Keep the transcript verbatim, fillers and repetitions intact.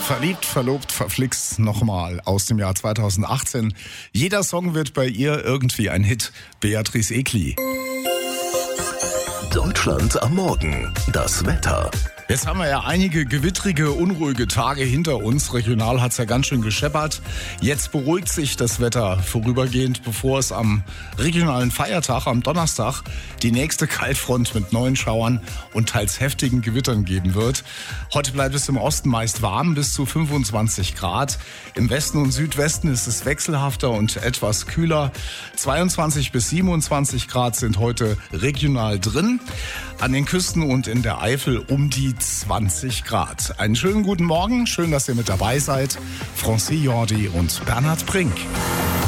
Verliebt, verlobt, verflixt nochmal aus dem Jahr zweitausendachtzehn. Jeder Song wird bei ihr irgendwie ein Hit. Beatrice Egli. Deutschland am Morgen. Das Wetter. Jetzt haben wir ja einige gewittrige, unruhige Tage hinter uns. Regional hat's ja ganz schön gescheppert. Jetzt beruhigt sich das Wetter vorübergehend, bevor es am regionalen Feiertag, am Donnerstag, die nächste Kaltfront mit neuen Schauern und teils heftigen Gewittern geben wird. Heute bleibt es im Osten meist warm, bis zu fünfundzwanzig Grad. Im Westen und Südwesten ist es wechselhafter und etwas kühler. zweiundzwanzig bis siebenundzwanzig Grad sind heute regional drin. An den Küsten und in der Eifel um die zwanzig Grad. Einen schönen guten Morgen, schön, dass ihr mit dabei seid. Francis Jordi und Bernhard Brink.